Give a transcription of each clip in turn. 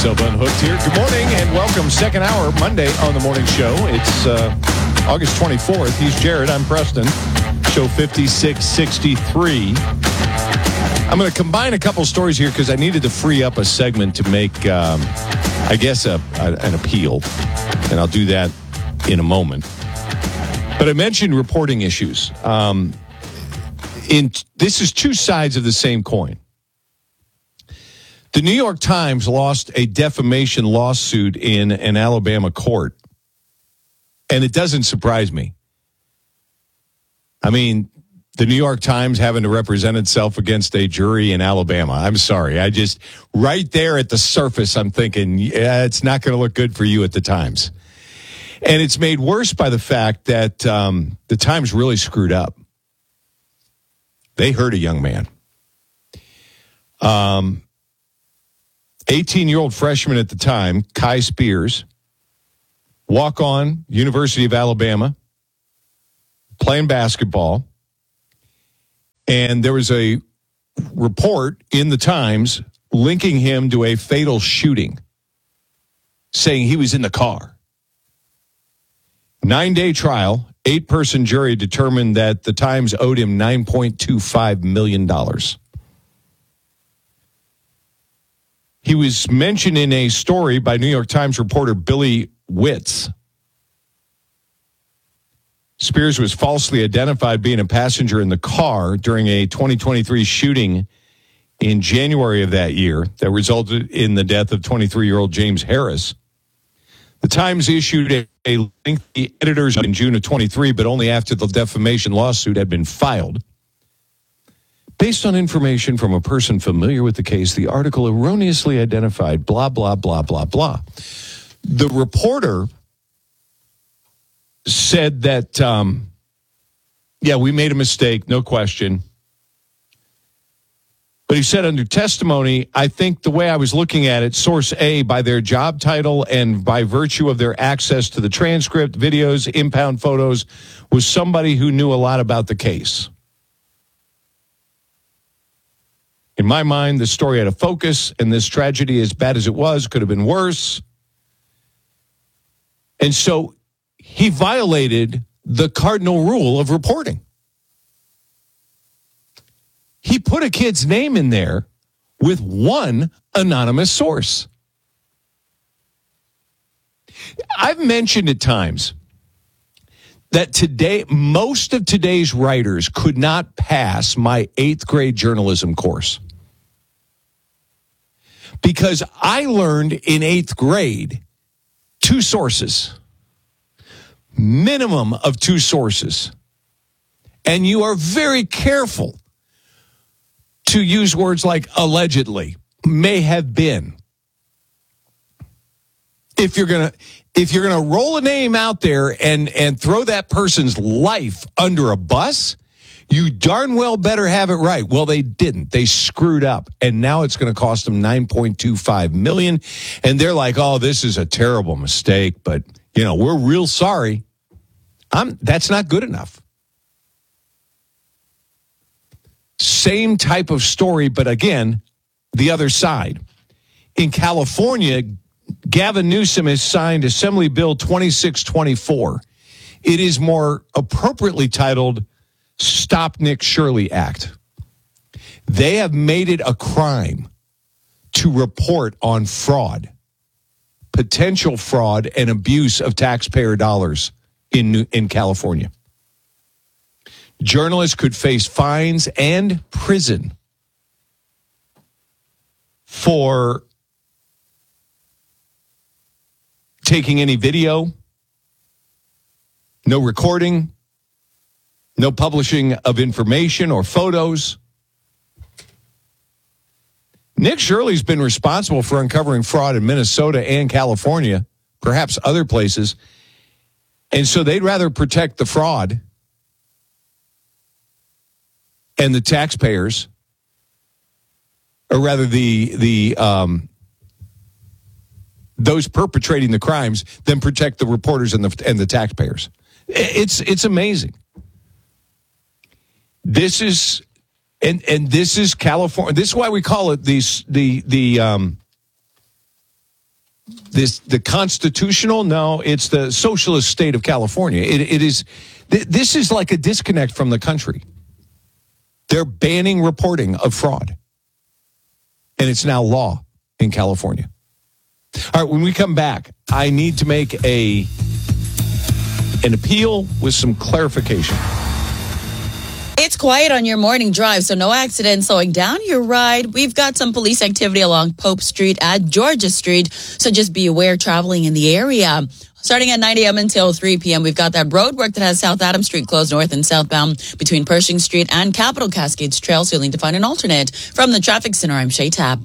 Silva Unhooked here. Good morning and welcome. Second hour, Monday on the morning show. It's August 24th. He's Jared. I'm Preston. Show 5663. I'm going to combine a couple stories here because I needed to free up a segment to make, I guess, an appeal. And I'll do that in a moment. But I mentioned reporting issues. This is two sides of the same coin. The New York Times lost a defamation lawsuit in an Alabama court. And it doesn't surprise me. I mean, the New York Times having to represent itself against a jury in Alabama. I'm sorry. Right there at the surface, I'm thinking, yeah, it's not going to look good for you at the Times. And it's made worse by the fact that the Times really screwed up. They hurt a young man. 18-year-old freshman at the time, Kai Spears, walk-on, University of Alabama, playing basketball. And there was a report in the Times linking him to a fatal shooting, saying he was in the car. 9-day trial, 8-person jury determined that the Times owed him $9.25 million. He was mentioned in a story by New York Times reporter Billy Witz. Spears was falsely identified being a passenger in the car during a 2023 shooting in January of that year that resulted in the death of 23-year-old James Harris. The Times issued a lengthy editor's in June of 23, but only after the defamation lawsuit had been filed. Based on information from a person familiar with the case, the article erroneously identified blah, blah, blah, blah, blah. The reporter said that, we made a mistake, no question. But he said under testimony, I think the way I was looking at it, source A, by their job title and by virtue of their access to the transcript, videos, impound photos, was somebody who knew a lot about the case. In my mind, this story had a focus, and this tragedy, as bad as it was, could have been worse. And so he violated the cardinal rule of reporting. He put a kid's name in there with one anonymous source. I've mentioned at times that today, most of today's writers could not pass my 8th grade journalism course. Because I learned in 8th grade 2 sources, minimum of 2 sources. And you are very careful to use words like allegedly, may have been. If you're gonna roll a name out there and throw that person's life under a bus, you darn well better have it right. Well, they didn't. They screwed up, and now it's going to cost them $9.25 million. And they're like, "Oh, this is a terrible mistake, but we're real sorry." That's not good enough. Same type of story, but again, the other side. In California, Gavin Newsom has signed Assembly Bill 2624. It is more appropriately titled Stop Nick Shirley Act. They have made it a crime to report on fraud, potential fraud and abuse of taxpayer dollars in California. Journalists could face fines and prison for taking any video, no recording, no publishing of information or photos. Nick Shirley's been responsible for uncovering fraud in Minnesota and California, perhaps other places. And so they'd rather protect the fraud and the taxpayers, or rather those perpetrating the crimes, than protect the reporters and the taxpayers. It's amazing. This is California. This is why we call it the the constitutional? No, it's the socialist state of California. It is. This is like a disconnect from the country. They're banning reporting of fraud, and it's now law in California. All right, when we come back, I need to make an appeal with some clarification. It's quiet on your morning drive, so no accidents slowing down your ride. We've got some police activity along Pope Street at Georgia Street, so just be aware traveling in the area. Starting at 9 a.m. until 3 p.m., we've got that road work that has South Adams Street closed north and southbound between Pershing Street and Capitol Cascades Trail, so you'll need to find an alternate. From the Traffic Center, I'm Shay Tabb.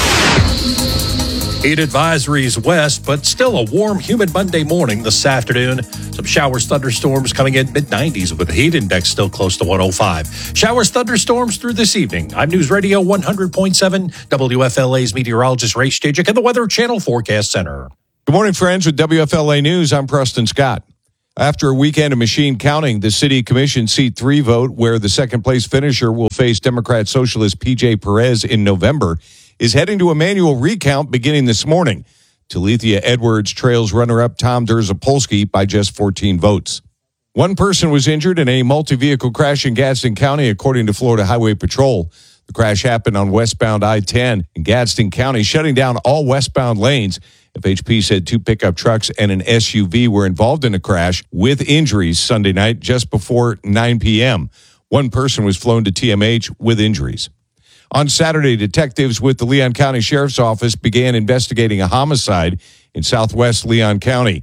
Heat advisories west, but still a warm, humid Monday morning this afternoon. Some showers, thunderstorms coming in mid-90s with the heat index still close to 105. Showers, thunderstorms through this evening. I'm News Radio 100.7, WFLA's meteorologist Ray Stajic and the Weather Channel Forecast Center. Good morning, friends. With WFLA News, I'm Preston Scott. After a weekend of machine counting, the City Commission Seat 3 vote, where the second-place finisher will face Democrat Socialist P.J. Perez in November, is heading to a manual recount beginning this morning. Talithia Edwards trails runner-up Tom Derzapolsky by just 14 votes. One person was injured in a multi-vehicle crash in Gadsden County, according to Florida Highway Patrol. The crash happened on westbound I-10 in Gadsden County, shutting down all westbound lanes. FHP said 2 pickup trucks and an SUV were involved in a crash with injuries Sunday night just before 9 p.m. One person was flown to TMH with injuries. On Saturday, detectives with the Leon County Sheriff's Office began investigating a homicide in southwest Leon County.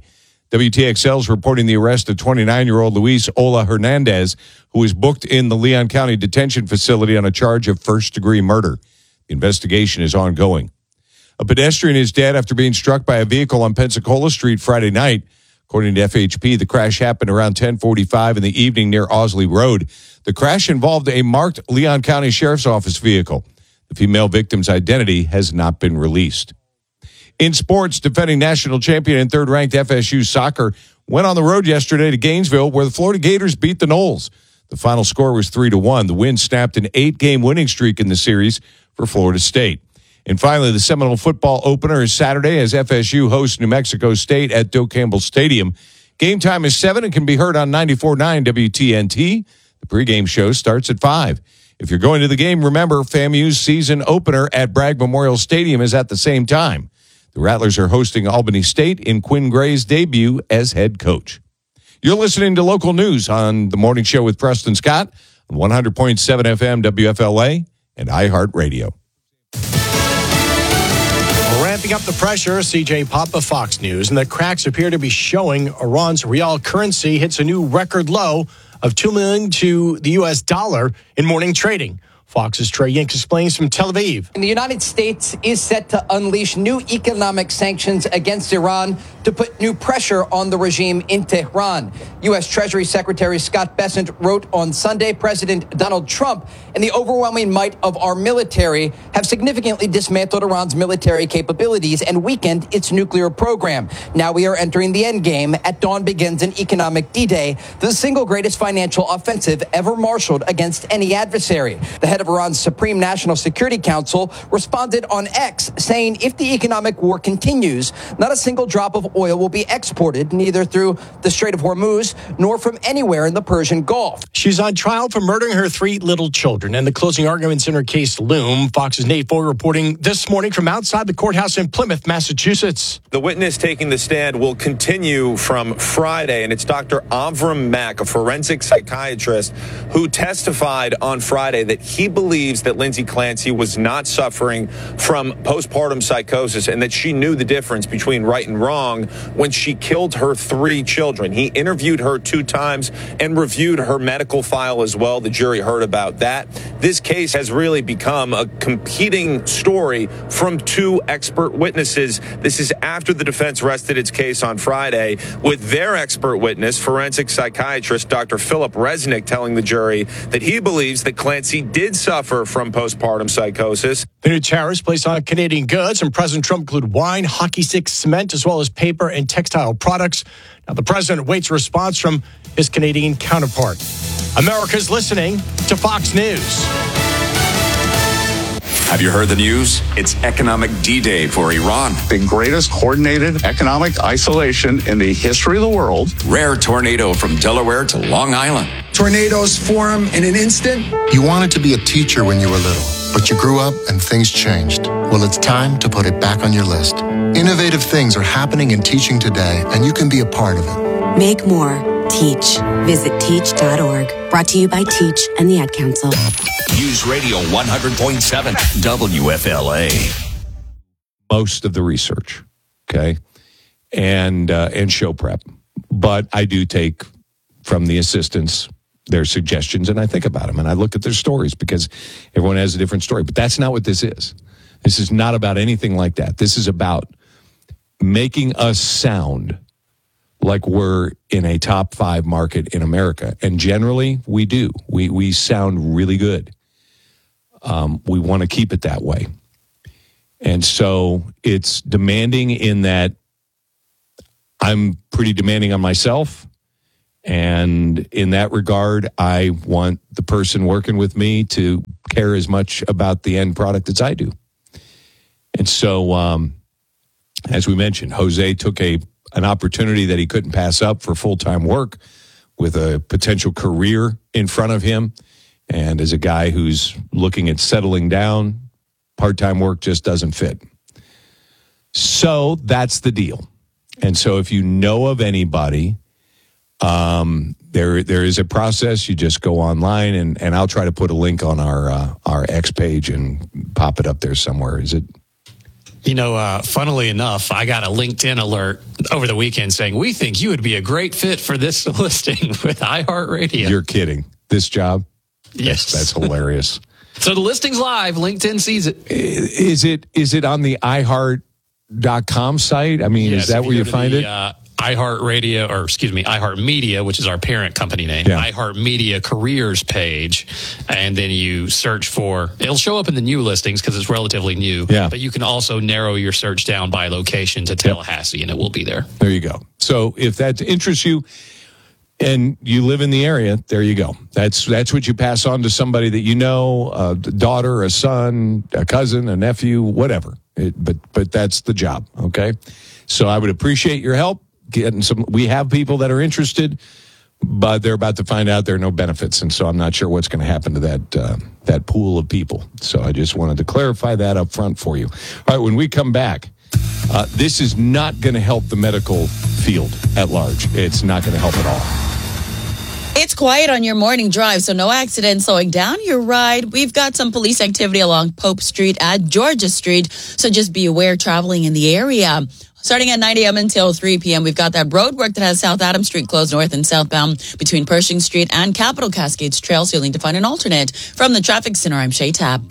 WTXL is reporting the arrest of 29-year-old Luis Ola Hernandez, who was booked in the Leon County Detention Facility on a charge of first-degree murder. The investigation is ongoing. A pedestrian is dead after being struck by a vehicle on Pensacola Street Friday night. According to FHP, the crash happened around 10:45 in the evening near Osley Road. The crash involved a marked Leon County Sheriff's Office vehicle. The female victim's identity has not been released. In sports, defending national champion and third-ranked FSU soccer went on the road yesterday to Gainesville, where the Florida Gators beat the Noles. The final score was 3-1. The win snapped an 8-game winning streak in the series for Florida State. And finally, the Seminole football opener is Saturday as FSU hosts New Mexico State at Doak Campbell Stadium. Game time is 7 and can be heard on 94.9 WTNT. The pregame show starts at 5. If you're going to the game, remember FAMU's season opener at Bragg Memorial Stadium is at the same time. The Rattlers are hosting Albany State in Quinn Gray's debut as head coach. You're listening to local news on the morning show with Preston Scott on 100.7 FM WFLA and iHeartRadio. Ramping up the pressure, CJ Papa, Fox News, and the cracks appear to be showing. Iran's real currency hits a new record low of $2 million to the U.S. dollar in morning trading. Fox's Trey Yink explains from Tel Aviv. And the United States is set to unleash new economic sanctions against Iran to put new pressure on the regime in Tehran. U.S. Treasury Secretary Scott Bessent wrote on Sunday, President Donald Trump and the overwhelming might of our military have significantly dismantled Iran's military capabilities and weakened its nuclear program. Now we are entering the end game. At dawn begins an economic D-Day, the single greatest financial offensive ever marshaled against any adversary. The head of Iran's Supreme National Security Council responded on X, saying if the economic war continues, not a single drop of oil will be exported, neither through the Strait of Hormuz nor from anywhere in the Persian Gulf. She's on trial for murdering her 3 little children, and the closing arguments in her case loom. Fox's Nate Foy reporting this morning from outside the courthouse in Plymouth, Massachusetts. The witness taking the stand will continue from Friday, and it's Dr. Avram Mack, a forensic psychiatrist, who testified on Friday that he believes that Lindsay Clancy was not suffering from postpartum psychosis and that she knew the difference between right and wrong when she killed her 3 children. He interviewed her 2 times and reviewed her medical file as well. The jury heard about that. This case has really become a competing story from 2 expert witnesses. This is after the defense rested its case on Friday with their expert witness, forensic psychiatrist Dr. Philip Resnick, telling the jury that he believes that Clancy did suffer from postpartum psychosis. The new tariffs placed on Canadian goods from President Trump include wine, hockey sticks, cement, as well as paper and textile products. Now, the president waits a response from his Canadian counterpart. America's listening to Fox News. Have you heard the news? It's economic D-Day for Iran. The greatest coordinated economic isolation in the history of the world. Rare tornado from Delaware to Long Island. Tornadoes form in an instant. You wanted to be a teacher when you were little, but you grew up and things changed. Well, it's time to put it back on your list. Innovative things are happening in teaching today, and you can be a part of it. Make more. Teach. Visit teach.org. Brought to you by Teach and the Ad Council. News Radio 100.7 WFLA. Most of the research, okay, and show prep, but I do take from the assistants their suggestions and I think about them and I look at their stories because everyone has a different story. But that's not what this is. This is not about anything like that. This is about making us sound like we're in a top 5 market in America. And generally, we do. We sound really good. We want to keep it that way. And so it's demanding in that I'm pretty demanding on myself. And in that regard, I want the person working with me to care as much about the end product as I do. And so, as we mentioned, Jose took an opportunity that he couldn't pass up for full-time work with a potential career in front of him. And as a guy who's looking at settling down, part-time work just doesn't fit. So that's the deal. And so if you know of anybody, there is a process. You just go online, and I'll try to put a link on our X page and pop it up there somewhere. Is it? You know, funnily enough, I got a LinkedIn alert over the weekend saying, we think you would be a great fit for this listing with iHeartRadio. You're kidding. This job? Yes. That's hilarious. So the listing's live. LinkedIn sees it. Is it on the iHeart.com site? I mean, yes, is that where you find it? iHeartMedia, which is our parent company name, iHeartMedia careers page, and then you search for, it'll show up in the new listings because it's relatively new, but you can also narrow your search down by location to Tallahassee, and it will be there. There you go. So if that interests you and you live in the area, there you go. That's what you pass on to somebody that you know, a daughter, a son, a cousin, a nephew, whatever. But that's the job, okay? So I would appreciate your help. We have people that are interested, but they're about to find out there are no benefits, and so I'm not sure what's going to happen to that pool of people. So I just wanted to clarify that up front for you. All right, when we come back, this is not going to help the medical field at large. It's not going to help at all. It's quiet on your morning drive, so no accidents slowing down your ride. We've got some police activity along Pope Street at Georgia Street, so just be aware traveling in the area. Starting at 9 a.m. until 3 p.m., we've got that road work that has South Adams Street closed north and southbound between Pershing Street and Capitol Cascades Trail, so you'll need to find an alternate. From the Traffic Center, I'm Shay Tab.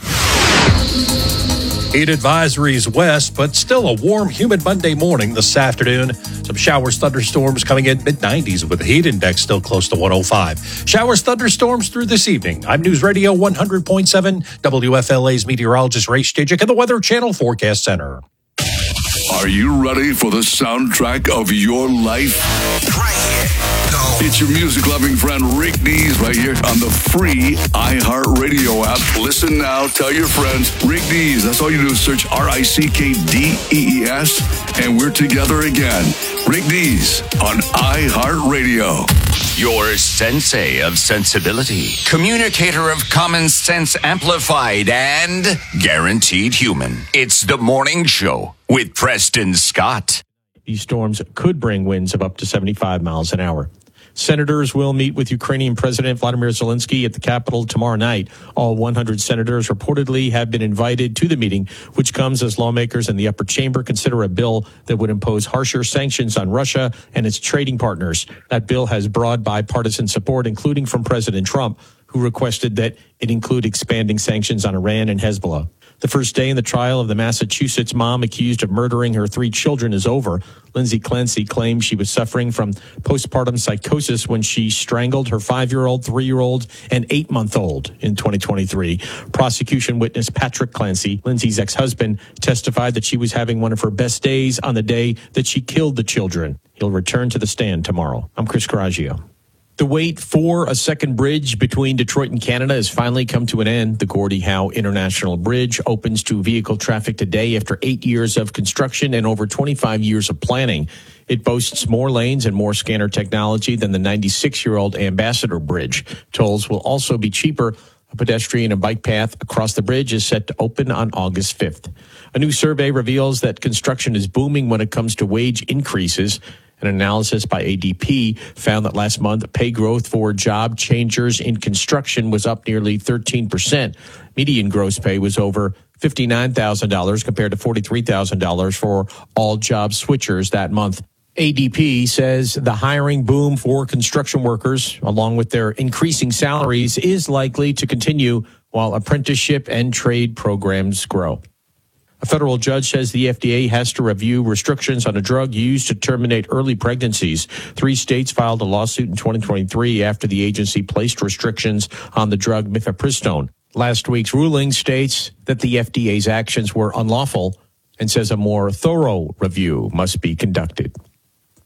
Heat advisories west, but still a warm, humid Monday morning this afternoon. Some showers, thunderstorms coming in mid-90s with the heat index still close to 105. Showers, thunderstorms through this evening. I'm News Radio 100.7, WFLA's meteorologist Ray Stajic and the Weather Channel Forecast Center. Are you ready for the soundtrack of your life? Right here. Go. It's your music-loving friend Rick Dees right here on the free iHeartRadio app. Listen now. Tell your friends. Rick Dees. That's all you do is search RickDees, and we're together again. Rick Dees on iHeartRadio. Your sensei of sensibility, communicator of common sense amplified, and guaranteed human. It's The Morning Show with Preston Scott. These storms could bring winds of up to 75 miles an hour. Senators will meet with Ukrainian President Vladimir Zelensky at the Capitol tomorrow night. All 100 senators reportedly have been invited to the meeting, which comes as lawmakers in the upper chamber consider a bill that would impose harsher sanctions on Russia and its trading partners. That bill has broad bipartisan support, including from President Trump, who requested that it include expanding sanctions on Iran and Hezbollah. The first day in the trial of the Massachusetts mom accused of murdering her 3 children is over. Lindsay Clancy claims she was suffering from postpartum psychosis when she strangled her 5-year-old, 3-year-old, and 8-month-old in 2023. Prosecution witness Patrick Clancy, Lindsay's ex-husband, testified that she was having one of her best days on the day that she killed the children. He'll return to the stand tomorrow. I'm Chris Coraggio. The wait for a second bridge between Detroit and Canada has finally come to an end. The Gordie Howe International Bridge opens to vehicle traffic today after 8 years of construction and over 25 years of planning. It boasts more lanes and more scanner technology than the 96-year-old Ambassador Bridge. Tolls will also be cheaper. A pedestrian and bike path across the bridge is set to open on August 5th. A new survey reveals that construction is booming when it comes to wage increases. An analysis by ADP found that last month, pay growth for job changers in construction was up nearly 13%. Median gross pay was over $59,000 compared to $43,000 for all job switchers that month. ADP says the hiring boom for construction workers, along with their increasing salaries, is likely to continue while apprenticeship and trade programs grow. A federal judge says the FDA has to review restrictions on a drug used to terminate early pregnancies. 3 states filed a lawsuit in 2023 after the agency placed restrictions on the drug mifepristone. Last week's ruling states that the FDA's actions were unlawful and says a more thorough review must be conducted.